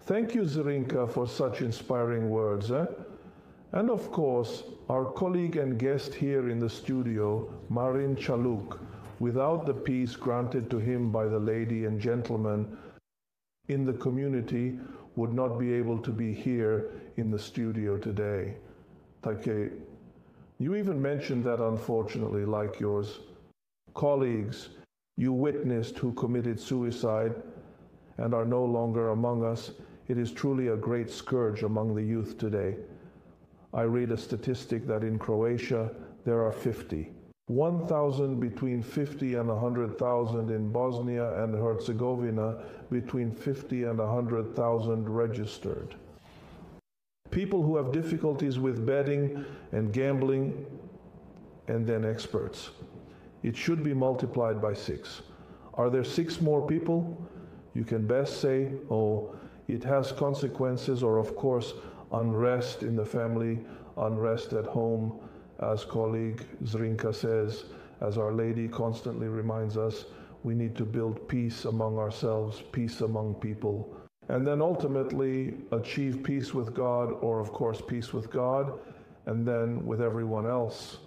Thank you, Zrinka, for such inspiring words. And of course, our colleague and guest here in the studio, Marin Chaluk, without the peace granted to him by the lady and gentleman in the community, would not be able to be here in the studio today. Take, you even mentioned that, unfortunately, like yours, colleagues you witnessed who committed suicide and are no longer among us. It is truly a great scourge among the youth today. I read a statistic that in Croatia there are 1,000 between 50 and 100,000 in Bosnia and Herzegovina, between 50 and 100,000 registered. People who have difficulties with betting and gambling, and then experts. It should be multiplied by 6. Are there 6 more people? You can best say, oh, it has consequences, or of course, unrest in the family, unrest at home, as colleague Zrinka says, as Our Lady constantly reminds us, we need to build peace among ourselves, peace among people, and then ultimately achieve peace with God, or of course peace with God, and then with everyone else.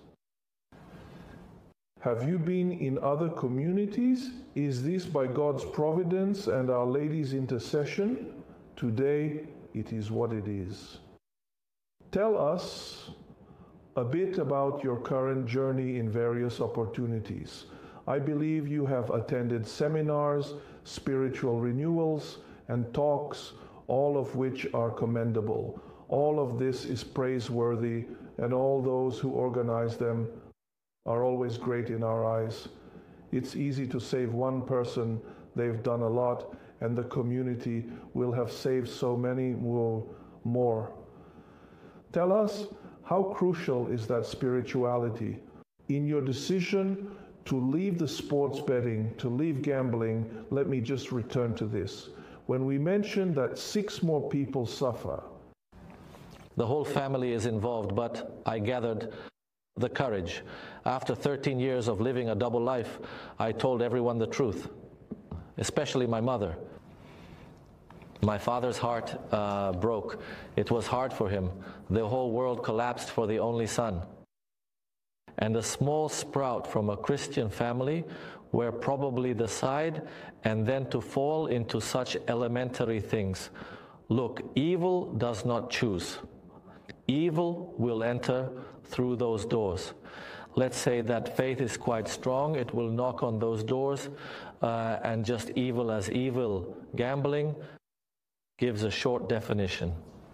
Have you been in other communities? Is this by God's providence and Our Lady's intercession? Today, it is what it is. Tell us a bit about your current journey in various opportunities. I believe you have attended seminars, spiritual renewals, and talks, all of which are commendable. All of this is praiseworthy, and all those who organize them are always great in our eyes. It's easy to save one person, they've done a lot, and the community will have saved so many more. Tell us, how crucial is that spirituality in your decision to leave the sports betting, to leave gambling? Let me just return to this. When we mentioned that 6 more people suffer. The whole family is involved, but I gathered the courage. After 13 years of living a double life, I told everyone the truth, especially my mother. My father's heart broke. It was hard for him. The whole world collapsed for the only son. And a small sprout from a Christian family were probably the side, and then to fall into such elementary things. Look, evil does not choose. Evil will enter through those doors. Let's say that faith is quite strong. It will knock on those doors, and just evil as evil. Gambling gives a short definition.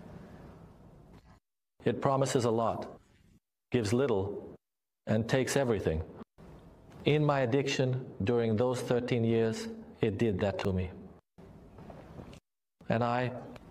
It promises a lot, gives little, and takes everything. In my addiction, during those 13 years, it did that to me. And I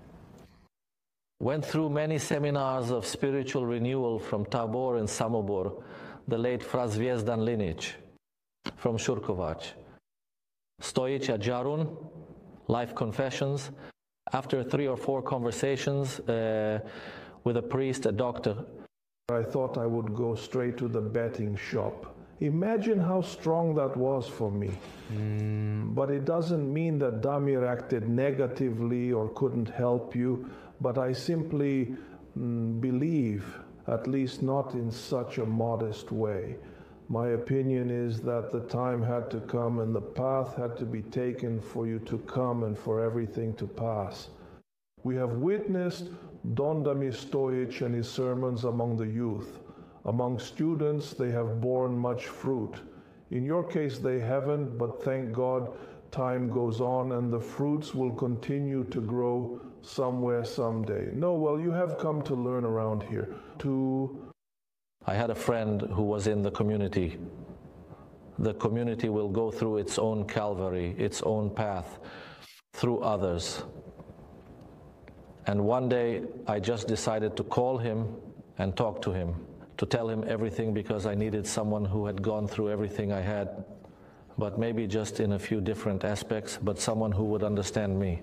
went through many seminars of spiritual renewal from Tabor and Samobor, the late Fra Zviezdan Linic from Shurkovac, Stojic Jarun, Life Confessions. After 3 or 4 conversations with a priest, a doctor, I thought I would go straight to the betting shop. Imagine how strong that was for me. But it doesn't mean that Damir acted negatively or couldn't help you, but I simply believe, at least not in such a modest way. My opinion is that the time had to come and the path had to be taken for you to come and for everything to pass. We have witnessed Don Damir Stojic and his sermons among the youth. Among students, they have borne much fruit. In your case, they haven't, but thank God, time goes on and the fruits will continue to grow somewhere someday. No, well, you have come to learn around here. I had a friend who was in the community. The community will go through its own Calvary, its own path, through others. And one day, I just decided to call him and talk to him, to tell him everything, because I needed someone who had gone through everything I had, but maybe just in a few different aspects, but someone who would understand me.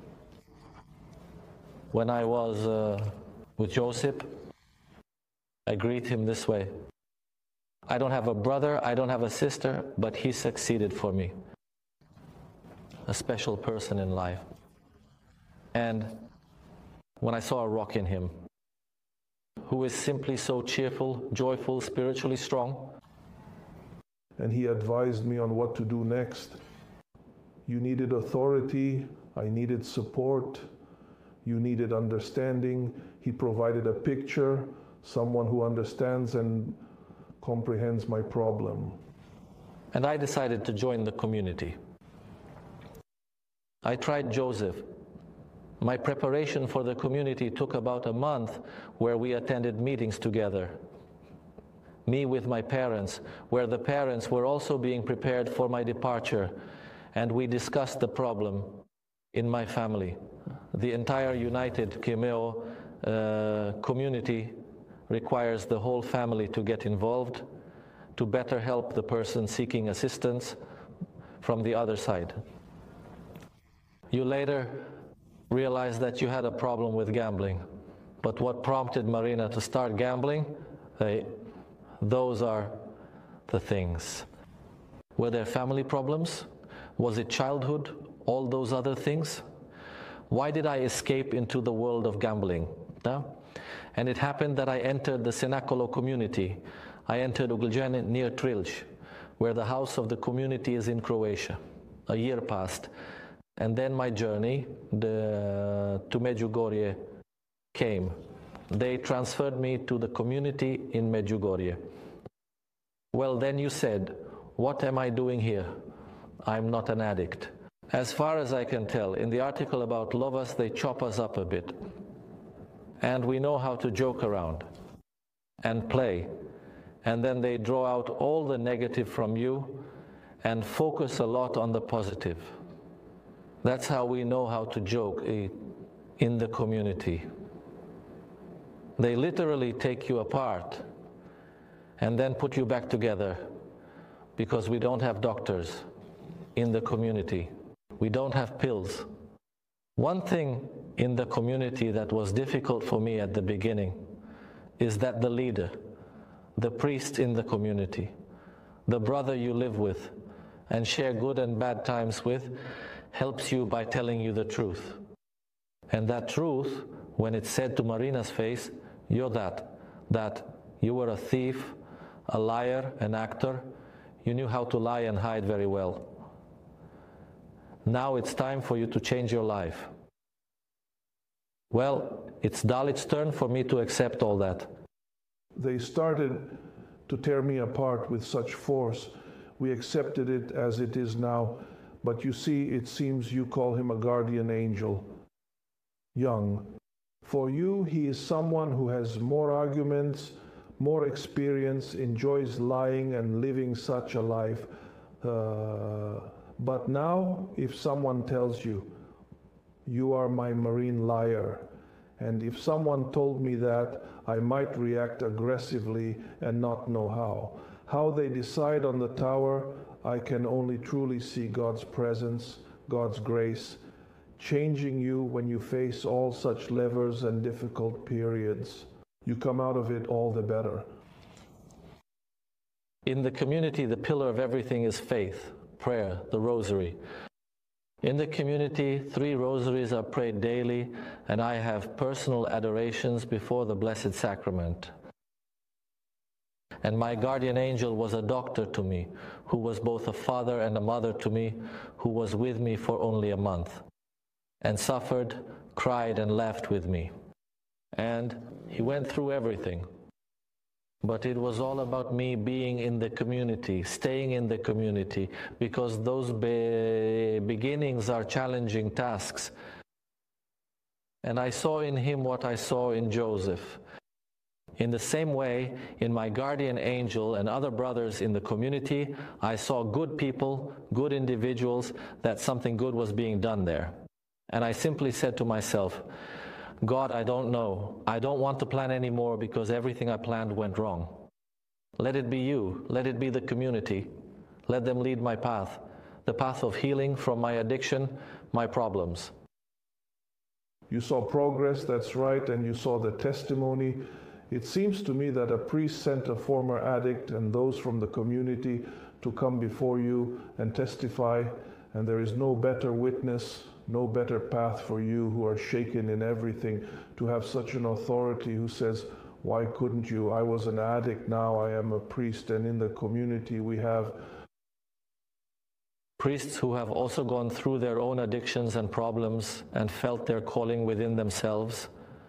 When I was with Josip, I greet him this way. I don't have a brother, I don't have a sister, but he succeeded for me. A special person in life. And when I saw a rock in him, who is simply so cheerful, joyful, spiritually strong. And he advised me on what to do next. You needed authority, I needed support, you needed understanding. He provided a picture, someone who understands and comprehends my problem. And I decided to join the community. I tried Joseph. My preparation for the community took about a month, where we attended meetings together. Me with my parents, where the parents were also being prepared for my departure, and we discussed the problem in my family. The entire United Kimeo community requires the whole family to get involved to better help the person seeking assistance from the other side. You later realized that you had a problem with gambling, but what prompted Marina to start gambling? Those are the things. Were there family problems? Was it childhood? All those other things? Why did I escape into the world of gambling? And it happened that I entered the Senacolo community. I entered Ugljen near Trilj, where the house of the community is in Croatia. A year passed, and then my journey to Medjugorje came. They transferred me to the community in Medjugorje. Well, then you said, what am I doing here? I'm not an addict. As far as I can tell, in the article about Lovas, they chop us up a bit. And we know how to joke around and play. And then they draw out all the negative from you and focus a lot on the positive. That's how we know how to joke in the community. They literally take you apart and then put you back together, because we don't have doctors in the community. We don't have pills. One thing in the community that was difficult for me at the beginning is that the leader, the priest in the community, the brother you live with and share good and bad times with, helps you by telling you the truth. And that truth, when it's said to Marina's face, you're that you were a thief, a liar, an actor, you knew how to lie and hide very well. Now it's time for you to change your life. Well, it's Dalit's turn for me to accept all that. They started to tear me apart with such force. We accepted it as it is now, but you see, it seems you call him a guardian angel. Young. For you, he is someone who has more arguments, more experience, enjoys lying and living such a life. But now, if someone tells you, you are my marine liar, and if someone told me that, I might react aggressively and not know how. How they decide on the tower, I can only truly see God's presence, God's grace, changing you when you face all such levers and difficult periods. You come out of it all the better. In the community, the pillar of everything is faith, prayer, the rosary. In the community, 3 rosaries are prayed daily, and I have personal adorations before the Blessed Sacrament. And my guardian angel was a doctor to me, who was both a father and a mother to me, who was with me for only a month, and suffered, cried, and laughed with me. And he went through everything. But it was all about me being in the community, staying in the community, because those beginnings are challenging tasks. And I saw in him what I saw in Joseph. In the same way, in my guardian angel and other brothers in the community, I saw good people, good individuals, that something good was being done there. And I simply said to myself, God, I don't know. I don't want to plan anymore because everything I planned went wrong. Let it be you. Let it be the community. Let them lead my path, the path of healing from my addiction, my problems. You saw progress, that's right, and you saw the testimony. It seems to me that a priest sent a former addict and those from the community to come before you and testify, and there is no better witness, no better path for you who are shaken in everything to have such an authority who says, why couldn't you? I was an addict, now I am a priest. And in the community we have priests who have also gone through their own addictions and problems and felt their calling within themselves,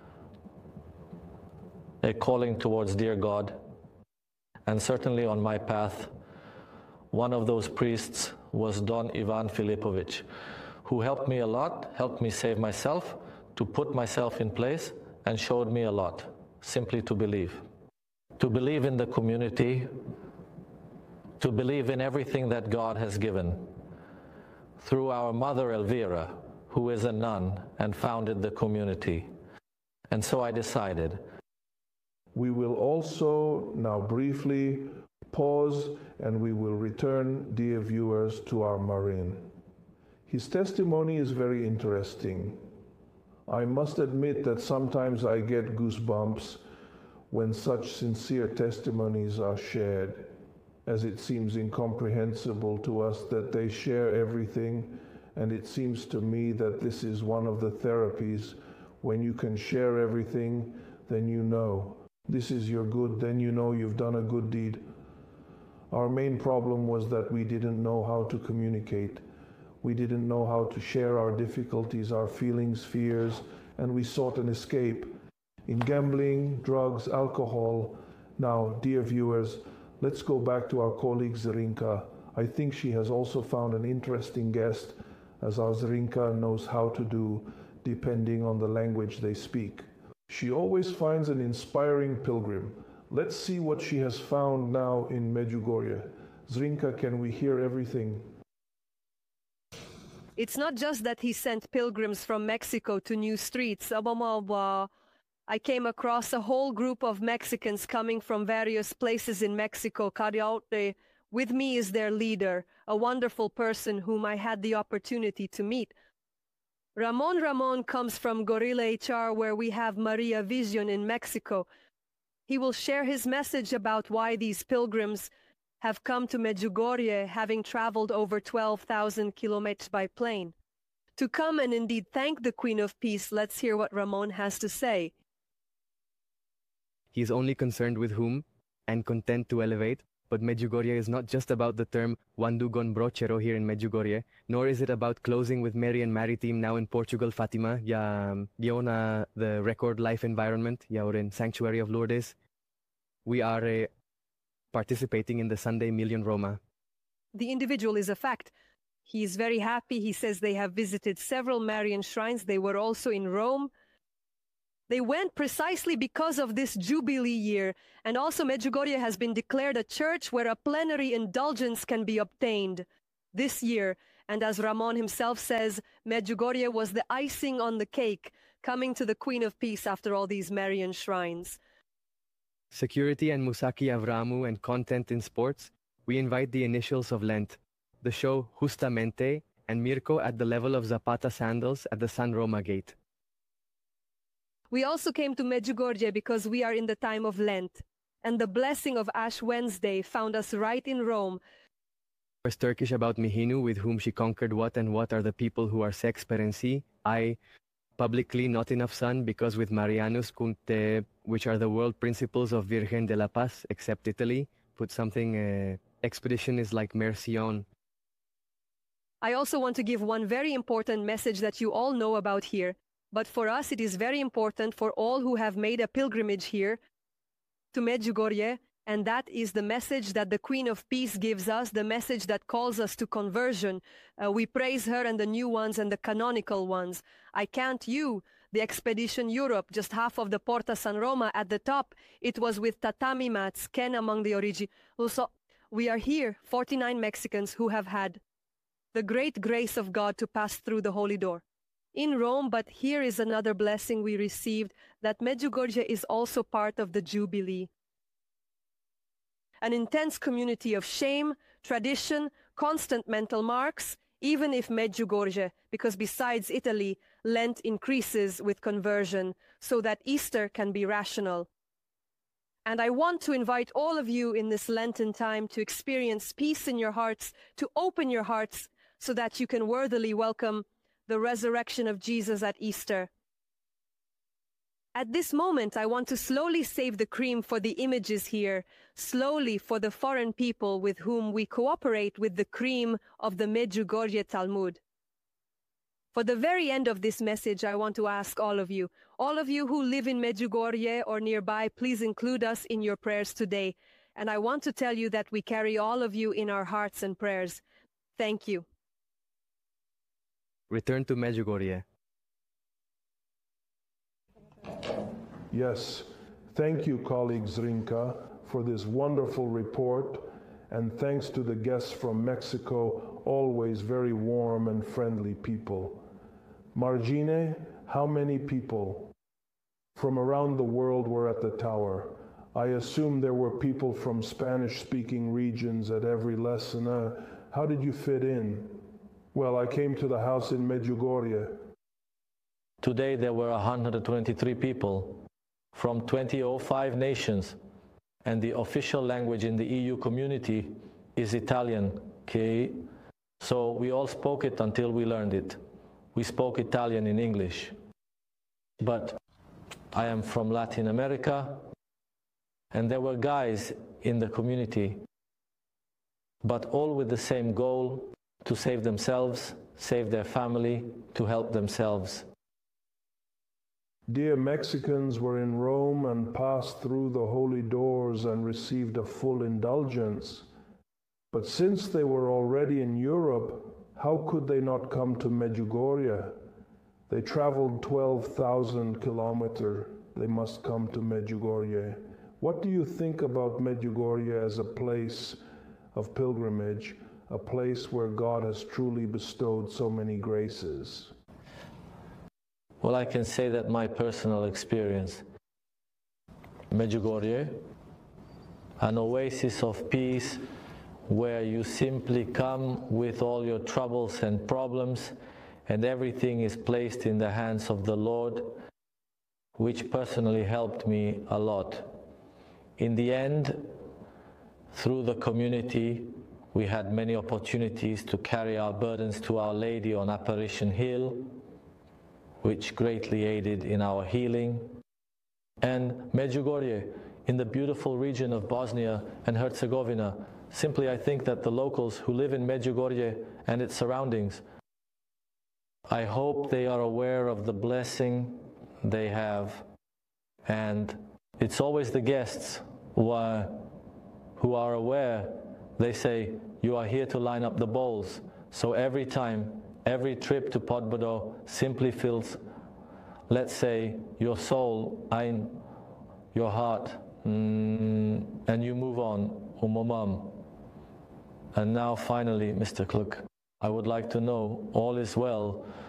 a calling towards dear God. And certainly on my path, one of those priests was Don Ivan Filipovic, who helped me a lot, helped me save myself, to put myself in place, and showed me a lot, simply to believe. To believe in the community, to believe in everything that God has given. Through our mother Elvira, who is a nun and founded the community. And so I decided. We will also now briefly pause and we will return, dear viewers, to our Marin. His testimony is very interesting. I must admit that sometimes I get goosebumps when such sincere testimonies are shared, as it seems incomprehensible to us that they share everything, and it seems to me that this is one of the therapies. When you can share everything, then you know this is your good, then you know you've done a good deed. Our main problem was that we didn't know how to communicate. We didn't know how to share our difficulties, our feelings, fears, and we sought an escape in gambling, drugs, alcohol. Now, dear viewers, let's go back to our colleague Zrinka. I think she has also found an interesting guest, as our Zrinka knows how to do, depending on the language they speak. She always finds an inspiring pilgrim. Let's see what she has found now in Medjugorje. Zrinka, can we hear everything? It's not just that he sent pilgrims from Mexico to new streets. I came across a whole group of Mexicans coming from various places in Mexico. Cariote, with me, is their leader, a wonderful person whom I had the opportunity to meet. Ramon comes from Gorilla HR, where we have Maria Vision in Mexico. He will share his message about why these pilgrims have come to Medjugorje, having traveled over 12,000 kilometers by plane. To come and indeed thank the Queen of Peace, let's hear what Ramon has to say. He is only concerned with whom and content to elevate, but Medjugorje is not just about the term Wandugon Brochero here in Medjugorje, nor is it about closing with Marian Maritime now in Portugal, Fatima, Diona, the record life environment, in Sanctuary of Lourdes. We are participating in the Sunday Million Roma. The individual is a fact. He is very happy. He says they have visited several Marian shrines. They were also in Rome. They went precisely because of this Jubilee year. And also Medjugorje has been declared a church where a plenary indulgence can be obtained this year. And as Ramon himself says, Medjugorje was the icing on the cake, coming to the Queen of Peace after all these Marian shrines. Security and Musaki Avramu and content in sports, we invite the initials of Lent, the show Justamente and Mirko at the level of Zapata sandals at the San Roma gate. We also came to Medjugorje because we are in the time of Lent, and the blessing of Ash Wednesday found us right in Rome. Was Turkish about Mihinu, with whom she conquered what and what are the people who are sex perency. I publicly not enough sun because with Marianus Kunte, which are the world principles of Virgen de la Paz, except Italy, put something, expedition is like Mercion. I also want to give one very important message that you all know about here. But for us, it is very important for all who have made a pilgrimage here to Medjugorje, and that is the message that the Queen of Peace gives us, the message that calls us to conversion. We praise her and the new ones and the canonical ones. I count you, the Expedition Europe, just half of the Porta San Roma at the top. It was with tatami mats, Ken among the originals. So we are here, 49 Mexicans who have had the great grace of God to pass through the Holy Door in Rome, but here is another blessing we received, that Medjugorje is also part of the Jubilee. An intense community of shame, tradition, constant mental marks, even if Medjugorje, because besides Italy, Lent increases with conversion, so that Easter can be rational. And I want to invite all of you in this Lenten time to experience peace in your hearts, to open your hearts, so that you can worthily welcome the resurrection of Jesus at Easter. At this moment, I want to slowly save the cream for the images here, slowly for the foreign people with whom we cooperate with the cream of the Medjugorje Talmud. For the very end of this message, I want to ask all of you who live in Medjugorje or nearby, please include us in your prayers today. And I want to tell you that we carry all of you in our hearts and prayers. Thank you. Return to Medjugorje. Yes, thank you, colleague Zrinka, for this wonderful report, and thanks to the guests from Mexico, always very warm and friendly people. Margine, how many people from around the world were at the tower? I assume there were people from Spanish-speaking regions at every lesson. How did you fit in? Well, I came to the house in Medjugorje. Today there were 123 people from 25 nations, and the official language in the EU community is Italian, okay? So we all spoke it until we learned it. We spoke Italian in English. But I am from Latin America, and there were guys in the community, but all with the same goal, to save themselves, save their family, to help themselves. Dear Mexicans were in Rome and passed through the holy doors and received a full indulgence. But since they were already in Europe, how could they not come to Medjugorje? They traveled 12,000 kilometers. They must come to Medjugorje. What do you think about Medjugorje as a place of pilgrimage, a place where God has truly bestowed so many graces? Well, I can say that my personal experience, Medjugorje, an oasis of peace where you simply come with all your troubles and problems, and everything is placed in the hands of the Lord, which personally helped me a lot. In the end, through the community, we had many opportunities to carry our burdens to Our Lady on Apparition Hill, which greatly aided in our healing. And Medjugorje, in the beautiful region of Bosnia and Herzegovina, simply I think that the locals who live in Medjugorje and its surroundings, I hope they are aware of the blessing they have. And it's always the guests who are aware. They say, you are here to line up the bowls. So every time, every trip to Podbodo simply fills, let's say, your soul, your heart, and you move on, umomam. And now finally, Mr. Kluk, I would like to know, all is well